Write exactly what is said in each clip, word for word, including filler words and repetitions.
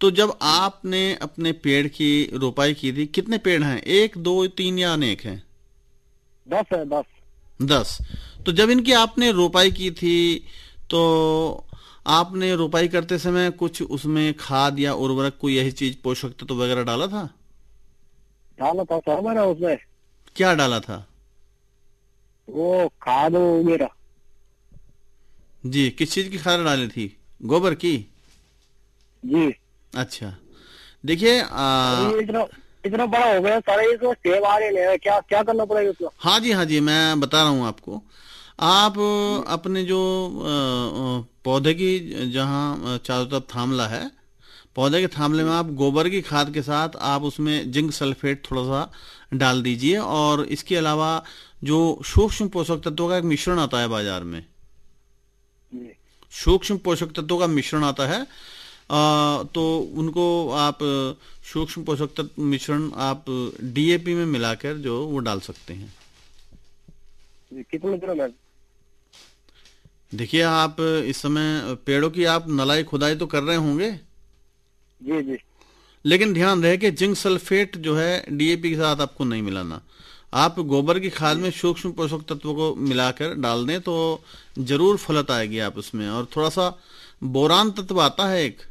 तो जब आपने अपने पेड़ की रोपाई की थी, कितने पेड़ हैं, एक दो तीन या अनेक हैं? दस है, दस। दस। तो जब इनकी आपने रोपाई की थी तो आपने रोपाई करते समय कुछ उसमें खाद या उर्वरक, कोई यही चीज, पोषक तत्व वगैरह डाला था? डाला था था मैंने उसमें। क्या डाला था? वो खाद वगैरह। जी, किस चीज की खाद डाली थी? गोबर की? जी। अच्छा, देखिए अरे आ, ये इतना इतना बड़ा हो गया सारे, इसको सेब आ रहे हैं, क्या क्या करना पड़ेगा इसको? हाँ जी, हाँ जी, मैं बता रहा हूँ आपको। आप जी। अपने जो अ, अ, पौधे की जहाँ चारों तरफ थामला है, पौधे के थामले में जी। आप गोबर की खाद के साथ आप उसमें जिंक सल्फेट थोड़ा सा डाल दीजिए। और इसके अलावा जो सूक्ष्म पोषक तत्वों का एक मिश्रण आता है बाजार में, जी। सूक्ष्म पोषक तत्वों का मिश्रण आता है, आ, तो उनको आप सूक्ष्म पोषक तत्व मिश्रण आप डी ए पी में मिलाकर जो वो डाल सकते हैं। जी, कितने दिनों में? देखिए, आप इस समय पेड़ों की आप नलाई खुदाई तो कर रहे होंगे, जी। जी। लेकिन ध्यान रहे कि जिंक सल्फेट जो है डी ए पी के साथ आपको नहीं मिलाना। आप गोबर की खाद जी। में सूक्ष्म पोषक तत्वों को मिलाकर डाल दें तो जरूर फलत आएगी आप उसमें। और थोड़ा सा बोरान तत्व आता है एक।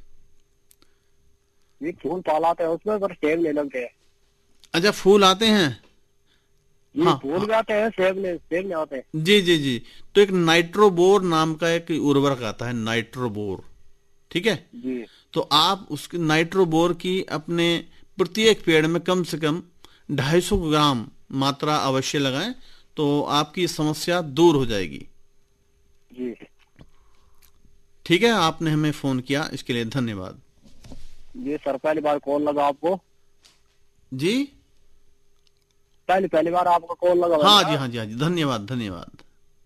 ये फूल पाल आते हैं उसमें, पर सेब नहीं लगते हैं। अच्छा, फूल आते हैं? जी, हाँ फूल हाँ, भी आते हैं, सेब नहीं सेब नहीं आते। जी जी जी। तो एक नाइट्रोबोर नाम का एक उर्वरक आता है, नाइट्रोबोर, ठीक है? जी। तो आप उसके नाइट्रोबोर की अपने प्रत्येक पेड़ में कम से कम ढाई सौ ग्राम मात्रा अवश्य लगाएं, तो आपकी समस्या दूर हो जाएगी। जी। ठीक है, आपने हमें फोन किया, इसके लिए धन्यवाद। जी सर, पहली बार कॉल लगा आपको। जी, पहली पहली बार आपका कॉल लगा हाँ मैंने। जी, हाँ जी, हाँ जी, धन्यवाद धन्यवाद।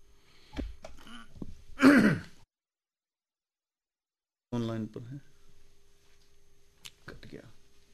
ऑनलाइन पर है, कट गया।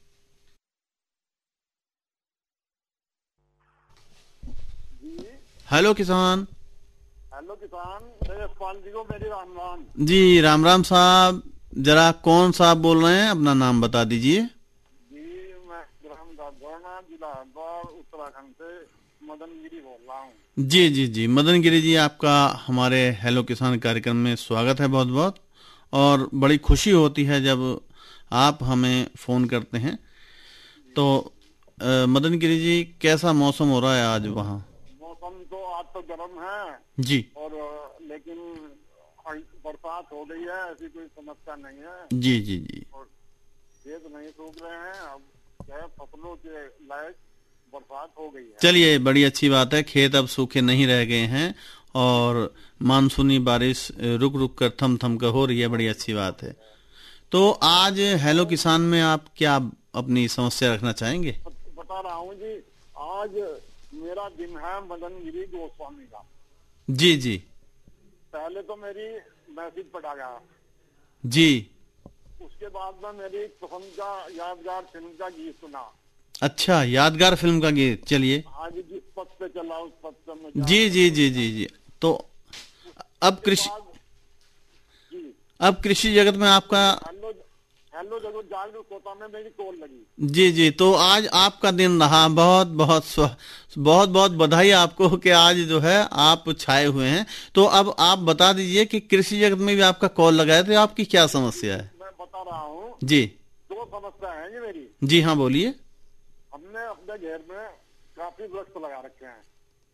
हेलो किसान। हेलो किसान, जयपाल जी को मेरी राम राम। जी राम राम साहब, जरा कौन साहब बोल रहे हैं, अपना नाम बता दीजिए। जी, मैं ग्राम दादौना, जिला हरिद्वार, उत्तराखंड से मदन गिरी बोल रहा हूँ। जी जी जी, मदन गिरी जी, आपका हमारे हेलो किसान कार्यक्रम में स्वागत है बहुत बहुत। और बड़ी खुशी होती है जब आप हमें फोन करते हैं। तो अ, मदन गिरी जी, कैसा मौसम हो रहा है आज वहाँ? मौसम तो आज तो गर्म है, जी और अ, लेकिन अ, बरसात हो गई है, ऐसी कोई समस्या नहीं है। जी जी जी। और खेत नहीं सूख रहे हैं, अब जो है फसलों के लायक बरसात हो गई है। चलिए, बड़ी अच्छी बात है, खेत अब सूखे नहीं रह गए हैं और मानसूनी बारिश रुक रुक कर, थम थम कर हो रही है, बड़ी अच्छी बात है। तो आज हेलो किसान में आप क्या अपनी समस्या रखना चाहेंगे? बता रहा हूँ जी, आज मेरा दिन है मदन गिरी गोस्वामी का। जी जी पहले तो मेरी मैसेज पढ़ा गया, जी। उसके बाद में मेरी पसंद का यादगार फिल्म का गीत सुना। अच्छा, यादगार फिल्म का गीत, चलिए। आज जिस पथ पे चला उस पथ पे मैं जा जी जी जी रहा जी हूँ। जी। तो अब उसके कृषि बाद जी, अब कृषि जगत में आपका। हेलो हेलो जगह जागरूक होता में मेरी कॉल लगी। जी जी, तो आज आपका दिन रहा, बहुत बहुत स्व- बहुत बहुत बधाई आपको कि आज जो है आप छाए हुए हैं। तो अब आप बता दीजिए कि कृषि जगत में भी आपका कॉल लगा है, तो आपकी क्या समस्या है? मैं बता रहा हूँ, जी दो समस्या है ये मेरी। जी, हाँ बोलिए। हमने अपने घर में काफी वृक्ष लगा रखे हैं,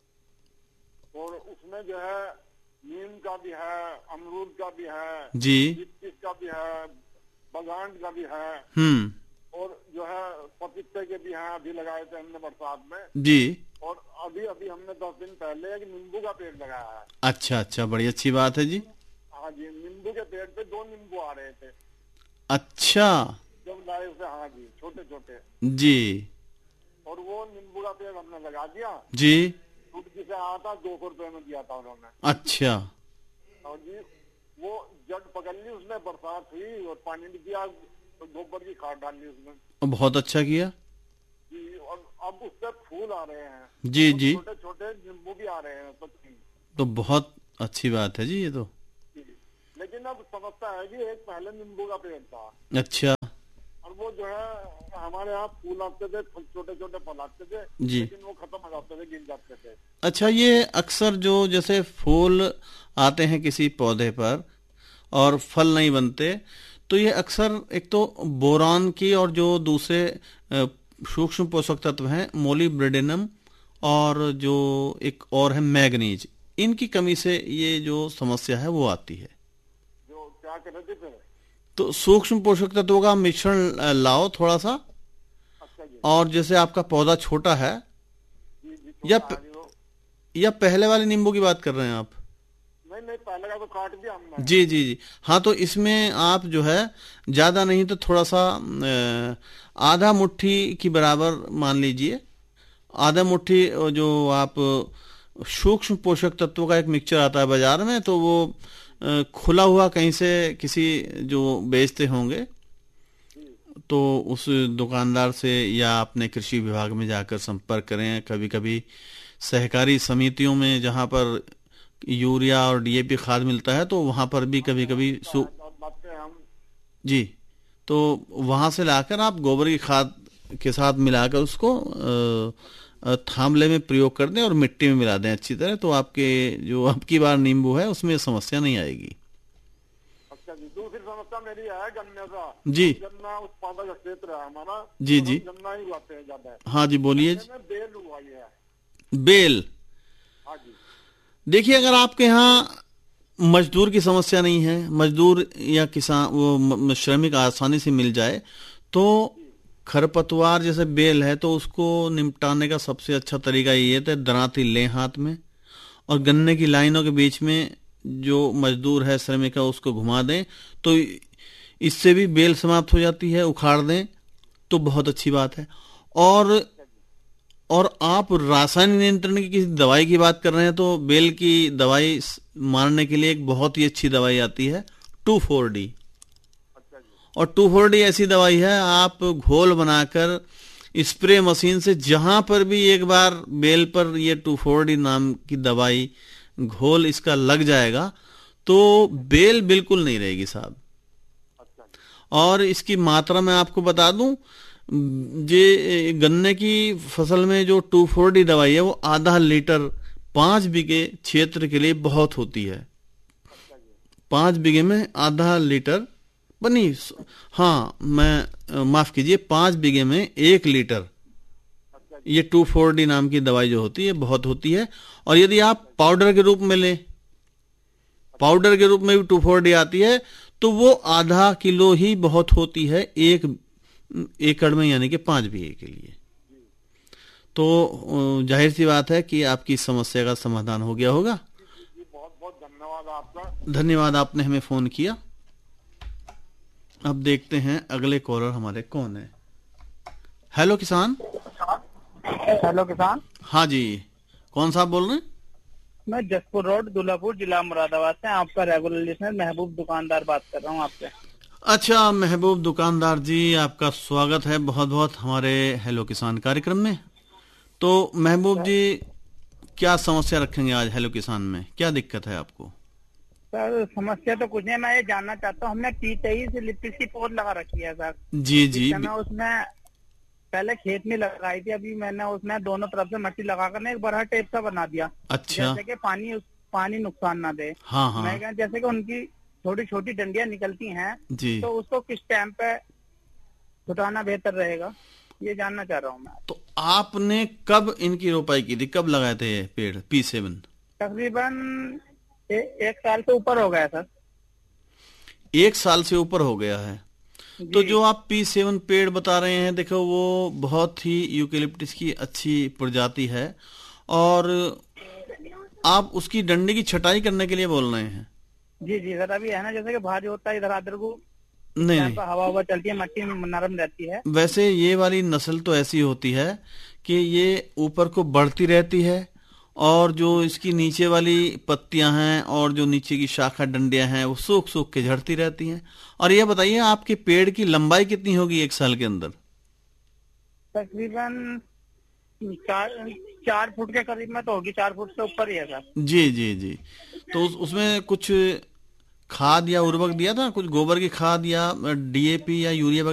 और उसमें जो है नीम का भी है, अमरूद का भी है, जी। चित्तीस का भी है, बगान का भी है, हम्म। और जो है पपीते के भी हैं, अभी लगाए थे हमने बरसात में। जी। और अभी अभी हमने दस दिन पहले एक नींबू का पेड़ लगाया है। अच्छा अच्छा, बड़ी अच्छी बात है जी। हाँ जी, नींबू के पेड़ पे दो नींबू आ रहे थे अच्छा जब लाए थे। हाँ जी, छोटे छोटे। जी और वो नींबू का पेड़ हमने लगा दिया। जी। टुटकी से आया था, दो सौ रुपए में दिया था उन्होंने। अच्छा और जी, वो जड़ पकड़ ली, उसमें बरसात हुई और पानी भी दिया, तो गोबर की खाद डाल ली उसमें। बहुत अच्छा किया जी, और अब उससे फूल आ रहे हैं। जी जी। छोटे छोटे नींबू भी आ रहे हैं तो, तो बहुत अच्छी बात है जी ये तो। लेकिन अब समस्या है कि एक पहले नींबू का पेड़ था, अच्छा हमारे यहाँ फूल आते थे, छोटे छोटे फल आते थे, जी। लेकिन वो खत्म हो जाते थे, गिर जाते थे। अच्छा, ये अक्सर जो जैसे फूल आते हैं किसी पौधे पर और फल नहीं बनते, तो ये अक्सर एक तो बोरान की और जो दूसरे अ, सूक्ष्म पोषक तत्व हैं मोलिब्डेनम और जो एक और है मैग्नीज, इनकी कमी से ये जो समस्या है वो आती है। जो क्या कर रहे थे फिर? तो सूक्ष्म पोषक तत्वों का मिश्रण अ, लाओ थोड़ा सा, अच्छा जी। और जैसे आपका पौधा छोटा है, जी जी, या छोटा प- है जो। या पहले वाले नींबू की बात कर रहे हैं आप? नहीं नहीं, पहले का तो काट दिया हमने। जी जी जी, हाँ, तो इसमें आप जो है ज्यादा नहीं तो थोड़ा सा अ, आधा मुट्ठी की बराबर मान लीजिए, आधा मुट्ठी जो आप सूक्ष्म पोषक तत्वों का एक मिक्सचर आता है बाजार में, तो वो अ, खुला हुआ कहीं से किसी जो बेचते होंगे तो उस दुकानदार से या अपने कृषि विभाग में जाकर संपर्क करें। कभी कभी सहकारी समितियों में जहाँ पर यूरिया और डीएपी खाद मिलता है तो वहाँ पर भी कभी कभी सु और बातें हम। जी, तो वहाँ से लाकर आप गोबर की खाद के साथ मिलाकर उसको अ, अ, थामले में प्रयोग कर दें और मिट्टी में मिला दें अच्छी तरह, तो आपके जो अब की बार नींबू है उसमें समस्या नहीं आएगी। अच्छा जी, दूसरी समस्या मेरी है गन्ने का। जी। गन्ना उत्पादक का क्षेत्र है हमारा। जी, तो जी। हम गन्ना ही उगाते हैं ज्यादा। हाँ जी, बोलिए। गन्ने में बेल उगाई है। बेल, हाँ जी। देखिए, अगर आपके यहाँ मजदूर की समस्या नहीं है, मजदूर या किसान वो म- श्रमिक आसानी से मिल जाए, तो खरपतवार जैसे बेल है तो उसको निपटाने का सबसे अच्छा तरीका ये है, दरांती लें हाथ में और गन्ने की लाइनों के बीच में जो मजदूर है श्रमिक है उसको घुमा दें, तो इससे भी बेल समाप्त हो जाती है। उखाड़ दें तो बहुत अच्छी बात है। और और आप रासायनिक नियंत्रण की किसी दवाई की बात कर रहे हैं तो बेल की दवाई स- मारने के लिए एक बहुत ही अच्छी दवाई आती है टू फोर डी। अच्छा जी। और टू फोर डी ऐसी दवाई है, आप घोल बनाकर स्प्रे मशीन से जहां पर भी एक बार बेल पर ये टू फोर डी नाम की दवाई घोल इसका लग जाएगा तो बेल बिल्कुल नहीं रहेगी साहब। अच्छा जी। और इसकी मात्रा मैं आपको बता दूं, जे गन्ने की फसल में जो टू फोर डी दवाई है वो आधा लीटर पांच बीघे क्षेत्र के लिए बहुत होती है। पांच बीघे में आधा लीटर बनी, हाँ मैं अ, माफ कीजिए, पांच बीघे में एक लीटर ये टू फोर डी नाम की दवाई जो होती है बहुत होती है। और यदि आप पाउडर के रूप में लें, पाउडर के रूप में भी टू फोर डी आती है, तो वो आधा किलो ही बहुत होती है एक एकड़ में, यानी कि पांच बीघे के लिए। तो अ, जाहिर सी बात है कि आपकी समस्या का समाधान हो गया होगा। जी, बहुत बहुत धन्यवाद आपका। धन्यवाद, आपने हमें फोन किया। अब देखते हैं अगले कॉलर हमारे कौन है। हेलो किसान। हेलो किसान। हाँ जी, कौन साहब बोल रहे हैं? मैं जसपुर रोड दुल्हापुर जिला मुरादाबाद से आपका रेगुलर लिसनर महबूब दुकानदार बात कर रहा हूँ आपसे। अच्छा महबूब दुकानदार जी, आपका स्वागत है बहुत बहुत हमारे हेलो किसान कार्यक्रम में। तो महबूब जी, क्या समस्या रखेंगे आज हेलो किसान में, क्या दिक्कत है आपको? सर समस्या तो कुछ नहीं, मैं ये जानना चाहता हूँ, हमने टी तेईस लिप्टिस की पौध लगा रखी है सर। जी जी, मैं उसमें पहले खेत में लगाई थी, अभी मैंने उसमें दोनों तरफ से मट्टी लगाकर ना एक बड़ा टेप सा बना दिया। अच्छा। जैसे कि पानी पानी नुकसान ना दे। हाँ हाँ मैं कहा जैसे कि उनकी छोटी छोटी डंडियां निकलती हैं जी, तो उसको किस टाइम पे छुटाना बेहतर रहेगा, ये जानना चाह रहा हूँ मैं। तो आपने कब इनकी रोपाई की थी, कब लगाए थे ये पेड़ पी सेवन? तकरीबन ए, एक साल से ऊपर हो गया सर। एक साल से ऊपर हो गया है। तो जो आप पी सेवन पेड़ बता रहे हैं, देखो वो बहुत ही यूकेलिप्टिस की अच्छी प्रजाति है और आप उसकी डंडे की छटाई करने के लिए बोल रहे हैं? जी जी सर, अभी है ना जैसे कि भारी होता है इधर आधर को, नहीं यहाँ नहीं, पर हवा हवा चलती है, मट्टी में नरम रहती है। वैसे ये वाली नस्ल तो ऐसी होती है कि ये ऊपर को बढ़ती रहती है और जो इसकी नीचे वाली पत्तियां हैं और जो नीचे की शाखा डंडियां हैं वो सूख सूख के झड़ती रहती हैं। और ये बताइए, आपके पेड़ की लंबाई कितनी होगी एक साल के अंदर? तकरीबन चार चार फुट के करीब में तो होगी, चार फुट से ऊपर ही है सर। जी जी जी, तो उस, उसमें कुछ खाद या उर्वरक दिया था, कुछ गोबर की खाद या डीएपी या यूरिया